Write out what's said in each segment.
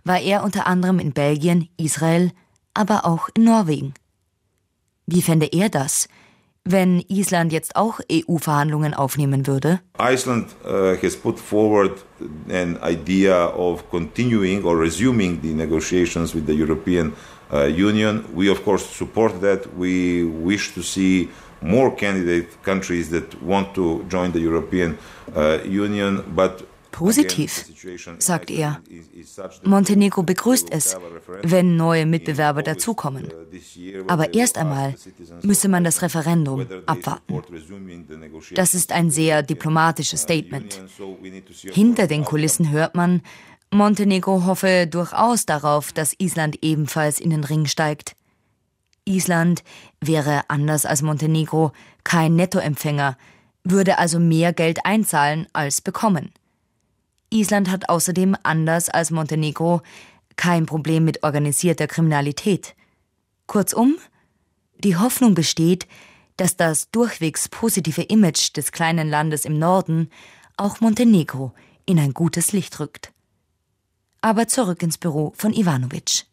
war er unter anderem in Belgien, Israel, aber auch in Norwegen. Wie fände er das, wenn Island jetzt auch EU-Verhandlungen aufnehmen würde? Iceland has put forward an idea of continuing or resuming the negotiations with the European Union. We of course support that. We wish to see more candidate countries that want to join the European Union, but positiv, sagt er. Montenegro begrüßt es, wenn neue Mitbewerber dazukommen. Aber erst einmal müsse man das Referendum abwarten. Das ist ein sehr diplomatisches Statement. Hinter den Kulissen hört man, Montenegro hoffe durchaus darauf, dass Island ebenfalls in den Ring steigt. Island wäre anders als Montenegro kein Nettoempfänger, würde also mehr Geld einzahlen als bekommen. Island hat außerdem, anders als Montenegro, kein Problem mit organisierter Kriminalität. Kurzum, die Hoffnung besteht, dass das durchwegs positive Image des kleinen Landes im Norden auch Montenegro in ein gutes Licht rückt. Aber zurück ins Büro von Ivanović.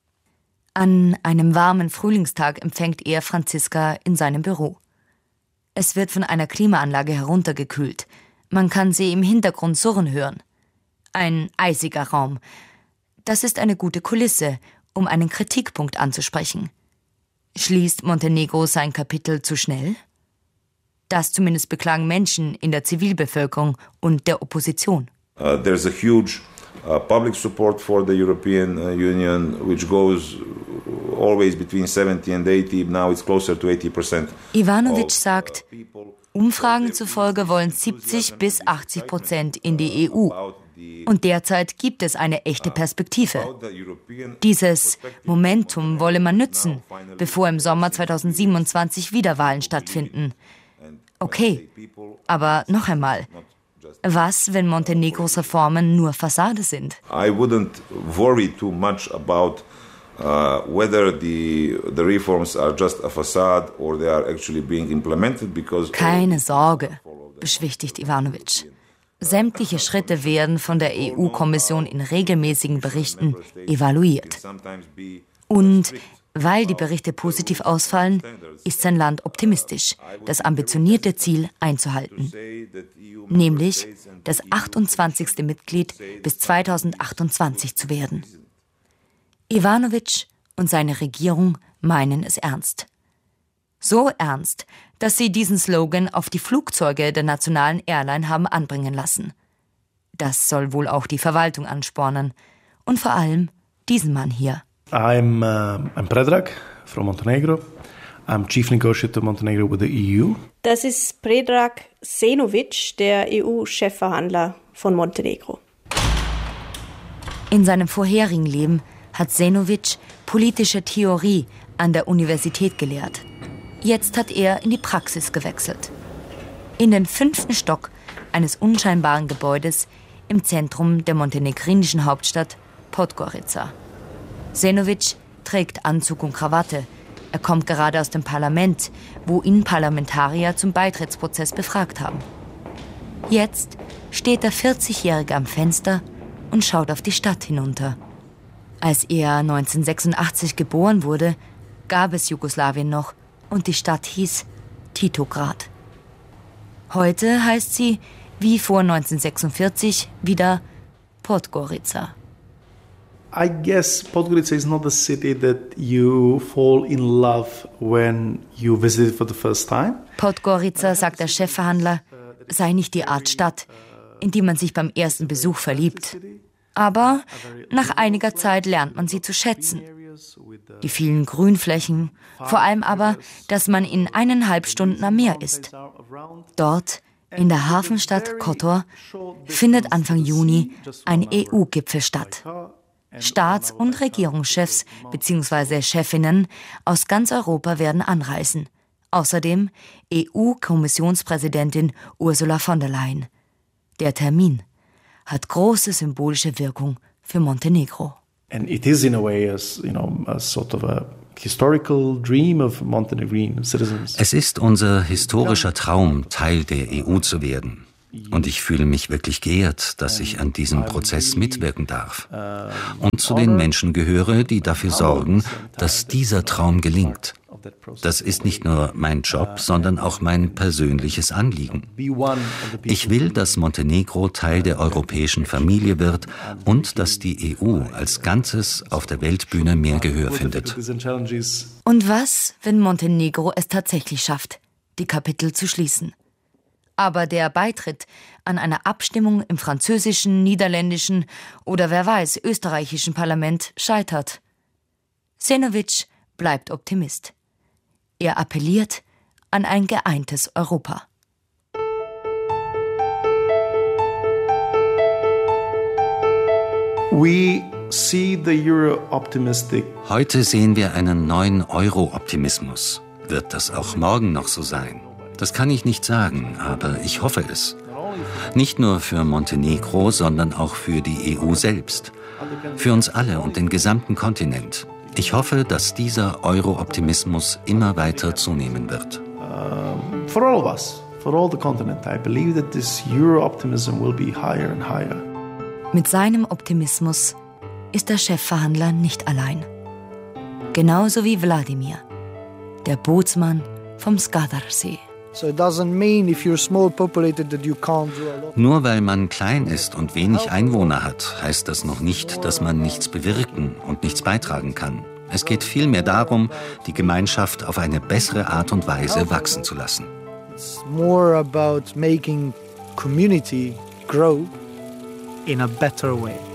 An einem warmen Frühlingstag empfängt er Franziska in seinem Büro. Es wird von einer Klimaanlage heruntergekühlt. Man kann sie im Hintergrund surren hören. Ein eisiger Raum. Das ist eine gute Kulisse, um einen Kritikpunkt anzusprechen. Schließt Montenegro sein Kapitel zu schnell? Das zumindest beklagen Menschen in der Zivilbevölkerung und der Opposition. There's a huge public support for the European Union, which goes always between 70 and 80. Now it's closer to 80%. Ivanović sagt, Umfragen zufolge wollen 70-80% in die EU. Und derzeit gibt es eine echte Perspektive. Dieses Momentum wolle man nützen, bevor im Sommer 2027 wieder Wahlen stattfinden. Okay, aber noch einmal, was, wenn Montenegros Reformen nur Fassade sind? I wouldn't worry too much about whether the reforms are just a facade or they are actually being implemented because... Keine Sorge, beschwichtigt Ivanović. Sämtliche Schritte werden von der EU-Kommission in regelmäßigen Berichten evaluiert. Und weil die Berichte positiv ausfallen, ist sein Land optimistisch, das ambitionierte Ziel einzuhalten. Nämlich das 28. Mitglied bis 2028 zu werden. Ivanović und seine Regierung meinen es ernst. So ernst, dass sie diesen Slogan auf die Flugzeuge der nationalen Airline haben anbringen lassen. Das soll wohl auch die Verwaltung anspornen. Und vor allem diesen Mann hier. I'm Predrag from Montenegro. I'm Chief Negotiator Montenegro with the EU. Das ist Predrag Senović, der EU-Chefverhandler von Montenegro. In seinem vorherigen Leben hat Senović politische Theorie an der Universität gelehrt. Jetzt hat er in die Praxis gewechselt. In den 5. Stock eines unscheinbaren Gebäudes im Zentrum der montenegrinischen Hauptstadt Podgorica. Senović trägt Anzug und Krawatte. Er kommt gerade aus dem Parlament, wo ihn Parlamentarier zum Beitrittsprozess befragt haben. Jetzt steht der 40-Jährige am Fenster und schaut auf die Stadt hinunter. Als er 1986 geboren wurde, gab es Jugoslawien noch und die Stadt hieß Titograd. Heute heißt sie, wie vor 1946, wieder Podgorica. I guess Podgorica is not a city that you fall in love when you visit it for the first time. Podgorica, sagt der Chefverhandler, sei nicht die Art Stadt, in die man sich beim ersten Besuch verliebt. Aber nach einiger Zeit lernt man sie zu schätzen. Die vielen Grünflächen, vor allem aber, dass man in 1,5 Stunden am Meer ist. Dort, in der Hafenstadt Kotor, findet Anfang Juni ein EU-Gipfel statt. Staats- und Regierungschefs bzw. Chefinnen aus ganz Europa werden anreisen. Außerdem EU-Kommissionspräsidentin Ursula von der Leyen. Der Termin hat große symbolische Wirkung für Montenegro. And it is in a way a sort of a historical dream of Montenegrin citizens. Es ist unser historischer Traum, Teil der EU zu werden. Und ich fühle mich wirklich geehrt, dass ich an diesem Prozess mitwirken darf. Und zu den Menschen gehöre, die dafür sorgen, dass dieser Traum gelingt. Das ist nicht nur mein Job, sondern auch mein persönliches Anliegen. Ich will, dass Montenegro Teil der europäischen Familie wird und dass die EU als Ganzes auf der Weltbühne mehr Gehör findet. Und was, wenn Montenegro es tatsächlich schafft, die Kapitel zu schließen? Aber der Beitritt an einer Abstimmung im französischen, niederländischen oder wer weiß, österreichischen Parlament scheitert. Šenović bleibt Optimist. Er appelliert an ein geeintes Europa. Heute sehen wir einen neuen Euro-Optimismus. Wird das auch morgen noch so sein? Das kann ich nicht sagen, aber ich hoffe es. Nicht nur für Montenegro, sondern auch für die EU selbst. Für uns alle und den gesamten Kontinent. Ich hoffe, dass dieser Euro-Optimismus immer weiter zunehmen wird. For all of us, for all the continent, I believe that this Euro-optimism will be higher and higher. Mit seinem Optimismus ist der Chefverhandler nicht allein. Genauso wie Wladimir, der Bootsmann vom Skadarsee. Nur weil man klein ist und wenig Einwohner hat, heißt das noch nicht, dass man nichts bewirken und nichts beitragen kann. Es geht vielmehr darum, die Gemeinschaft auf eine bessere Art und Weise wachsen zu lassen. It's more about making community grow in a better way.